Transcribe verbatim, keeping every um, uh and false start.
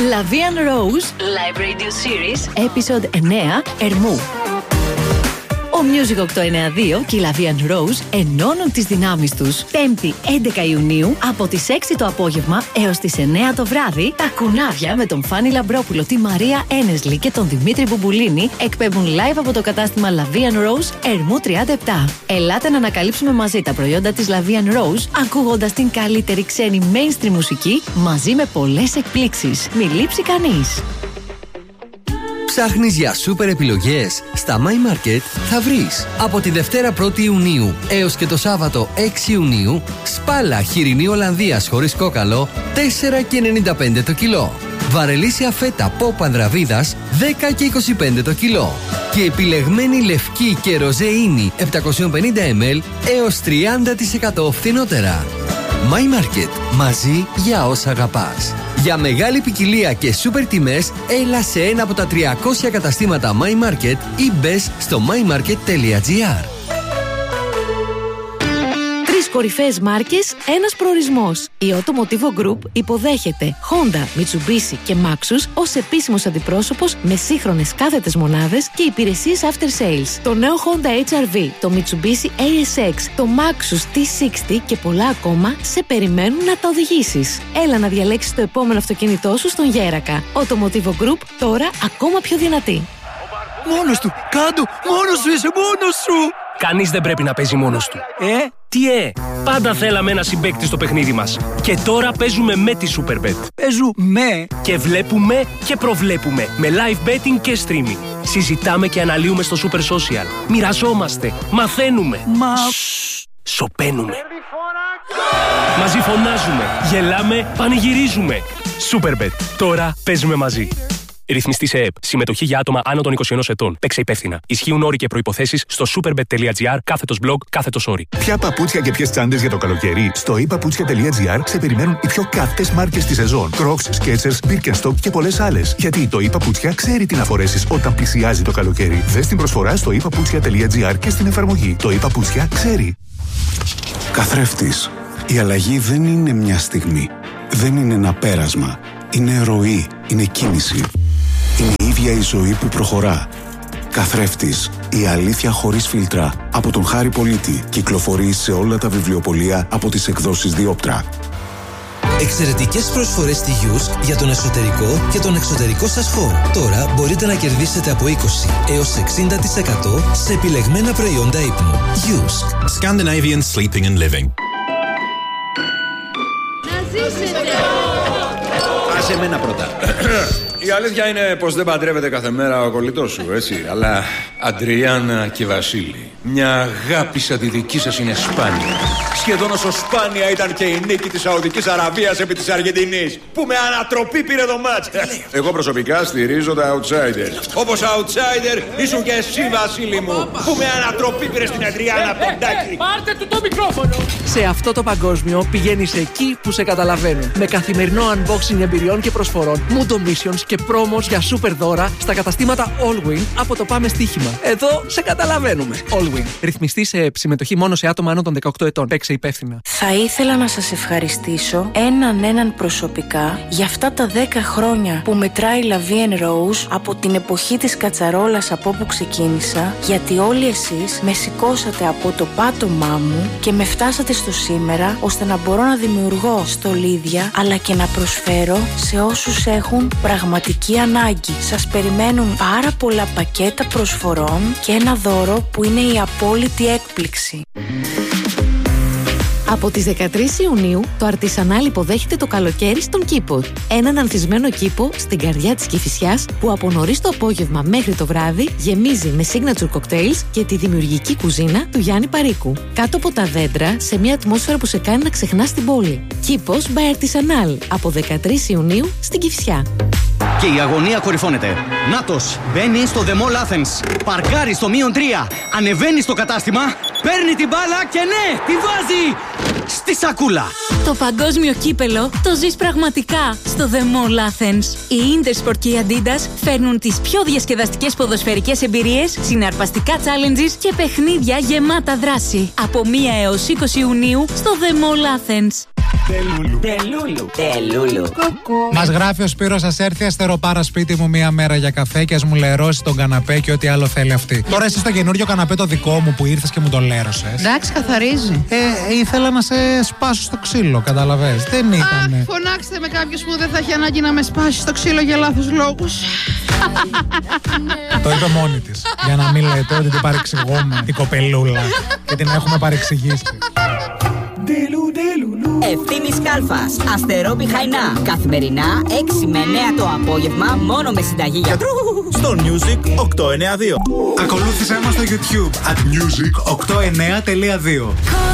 La Vie en Rose Live Radio Series Episode εννέα Ερμού. Ο Music οκτακόσια ενενήντα δύο και η La Vie en Rose ενώνουν τις δυνάμεις τους. Πέμπτη έντεκα Ιουνίου από τις έξι το απόγευμα έως τις εννέα το βράδυ, τα κουνάβια με τον Φάνη Λαμπρόπουλο, τη Μαρία Ένεσλη και τον Δημήτρη Μπουμπουλίνη εκπέμπουν live από το κατάστημα La Vie en Rose Ερμού τριάντα επτά. Ελάτε να ανακαλύψουμε μαζί τα προϊόντα της La Vie en Rose, ακούγοντας την καλύτερη ξένη mainstream μουσική μαζί με πολλές εκπλήξεις. Μη λείψει κανείς. Ψάχνεις για σούπερ επιλογές? Στα My Market θα βρεις. Από τη Δευτέρα πρώτη Ιουνίου έως και το Σάββατο έξι Ιουνίου, σπάλα χοιρινή Ολλανδίας χωρίς κόκαλο τέσσερα και ενενήντα πέντε το κιλό. Βαρελίσια φέτα Pop Ανδραβίδας δέκα και είκοσι πέντε το κιλό. Και επιλεγμένη λευκή και ροζέ ίνι επτακόσια πενήντα μιλιλίτρα έως τριάντα τοις εκατό φθηνότερα. My Market. Μαζί για όσα αγαπάς. Για μεγάλη ποικιλία και σούπερ τιμές, έλα σε ένα από τα τριακόσια καταστήματα My Market ή μπες στο my market τελεία gr. Τρεις κορυφαίες μάρκες, ένας προορισμός. Η Automotivo Group υποδέχεται Honda, Mitsubishi και Maxus ως επίσημος αντιπρόσωπος με σύγχρονες κάθετες μονάδες και υπηρεσίες after sales. Το νέο Honda έιτς αρ βι, το Mitsubishi έι ες εξ, το Maxus τι εξήντα και πολλά ακόμα σε περιμένουν να τα οδηγήσεις. Έλα να διαλέξεις το επόμενο αυτοκίνητό σου στον Γέρακα. Automotivo Group, τώρα ακόμα πιο δυνατή. Μόνος του! Κάντο! Μόνος σου είσαι! Μόνος σου! Κανείς δεν πρέπει να παίζει μόνος του. Ε? Τι ε! Πάντα θέλαμε ένα συμπαίκτη στο παιχνίδι μας. Και τώρα παίζουμε με τη Superbet. Παίζουμε! Και βλέπουμε και προβλέπουμε. Με live betting και streaming. Συζητάμε και αναλύουμε στο Super Social. Μοιραζόμαστε. Μαθαίνουμε. Μα... Σωπαίνουμε. Μαζί φωνάζουμε. Γελάμε. Πανηγυρίζουμε. Superbet. Τώρα παίζουμε μαζί. Ρυθμιστή σε ΕΕΠ. Συμμετοχή για άτομα άνω των είκοσι ενός ετών. Παίξε υπεύθυνα. Ισχύουν όροι και προϋποθέσεις στο superbet τελεία gr κάθετος blog κάθετος όροι. Ποια παπούτσια και ποιες τσάντες για το καλοκαίρι? Στο e paputsια τελεία gr σε περιμένουν οι πιο κάθετες μάρκες της σεζόν. Crocs, Skechers, Birkenstock και πολλές άλλες. Γιατί το e Paputsια ξέρει τι να φορέσεις όταν πλησιάζει το καλοκαίρι. Δες την προσφορά στο e paputsια τελεία gr και στην εφαρμογή. Το e Paputsια ξέρει. Καθρέφτης. Η αλλαγή δεν είναι μια στιγμή. Δεν είναι ένα πέρασμα. Είναι ροή. Είναι κίνηση. Είναι η ίδια η ζωή που προχωρά. Καθρέφτης. Η αλήθεια χωρίς φίλτρα. Από τον Χάρη Πολίτη. Κυκλοφορεί σε όλα τα βιβλιοπωλεία από τις εκδόσεις Διόπτρα. Εξαιρετικές προσφορές στη Γιούσκ για τον εσωτερικό και τον εξωτερικό σας χώρο. Τώρα μπορείτε να κερδίσετε από είκοσι έως εξήντα τοις εκατό σε επιλεγμένα προϊόντα ύπνου. Γιούσκ. Scandinavian Sleeping and Living. Να ζήσετε! Άσε μένα πρώτα. Η αλήθεια είναι πως δεν παντρεύεται κάθε μέρα ο κολλητός σου, έτσι. Αλλά Αντριάννα και Βασίλη, μια αγάπη σαν τη δική σας είναι σπάνια. Σχεδόν όσο σπάνια ήταν και η νίκη της Σαουδικής Αραβίας επί της Αργεντινής, που με ανατροπή πήρε το μάτς. Εγώ προσωπικά στηρίζω τα outsider. Όπως outsider ήσουν και εσύ, Βασίλη μου, που με ανατροπή πήρε στην Αντριάννα Ποντάκη. Πάρτε του το μικρόφωνο! Σε αυτό το παγκόσμιο πηγαίνεις εκεί που σε καταλαβαίνουν. Με καθημερινό unboxing εμπειριών και προσφορών, Mundo Missions και πρόμος για super δώρα στα καταστήματα Allwin από το Πάμε Στοίχημα. Εδώ σε καταλαβαίνουμε. Allwin. Ρυθμιστή σε συμμετοχή μόνο σε άτομα άνω των δεκαοκτώ ετών. Παίξε υπεύθυνα. Θα ήθελα να σας ευχαριστήσω έναν έναν προσωπικά για αυτά τα δέκα χρόνια που μετράει La Vie en Rose από την εποχή της κατσαρόλας από όπου ξεκίνησα, γιατί όλοι εσείς με σηκώσατε από το πάτωμά μου και με φτάσατε στο σήμερα, ώστε να μπορώ να δημιουργώ στολίδια αλλά και να προσφέρω σε όσους έχουν πραγματική ανάγκη. Σας περιμένουν πάρα πολλά πακέτα προσφορών και ένα δώρο που είναι η απόλυτη έκπληξη. Από τις δεκατρείς Ιουνίου, το Artisanal υποδέχεται το καλοκαίρι στον Κήπο. Έναν ανθισμένο κήπο στην καρδιά της Κηφισιάς που από νωρίς το απόγευμα μέχρι το βράδυ γεμίζει με signature cocktails και τη δημιουργική κουζίνα του Γιάννη Παρίκου. Κάτω από τα δέντρα, σε μια ατμόσφαιρα που σε κάνει να ξεχνάς την πόλη. Κήπος by Artisanal από δεκατρείς Ιουνίου στην Κηφισιά. Και η αγωνία κορυφώνεται. Νάτος μπαίνει στο The Mall Athens. Παρκάρει στο μείον τρία. Ανεβαίνει στο κατάστημα. Παίρνει την μπάλα και ναι, τη βάζει στη σακούλα. Το παγκόσμιο κύπελο το ζεις πραγματικά στο The Mall Athens. Η Intersport και η Adidas φέρνουν τις πιο διασκεδαστικές ποδοσφαιρικές εμπειρίες, συναρπαστικά challenges και παιχνίδια γεμάτα δράση. Από μία έως είκοσι Ιουνίου στο The Mall Athens. Τελούλου. Τελούλου. Τελούλου. Μας γράφει ο Σπύρος, σας έρθει αστεροπάρα σπίτι μου μία μέρα για καφέ και ας μου λερώσει τον καναπέ και ό,τι άλλο θέλει αυτή. Τώρα εσύ στο καινούριο καναπέ το δικό μου που ήρθες και μου το λέρωσες. Εντάξει, καθαρίζει. Ε, ήθελα να σε σπάσω στο ξύλο, καταλαβες. Δεν ήτανε. Αχ, φωνάξτε με κάποιος που δεν θα έχει ανάγκη να με σπάσει στο ξύλο για λάθος λόγους. Το είπε μόνη της. Για να μην λέτε ότι την παρεξηγούμε η κοπελούλα και την έχουμε παρεξηγήσει. Ευθύμης Κάλφας, Αστερόπη Χαϊνά. Καθημερινά έξι με εννέα το απόγευμα, μόνο με συνταγή γιατρού. Στο Music οκτακόσια ενενήντα δύο. Ακολούθησέ μας στο YouTube at music οκτακόσια ενενήντα δύο.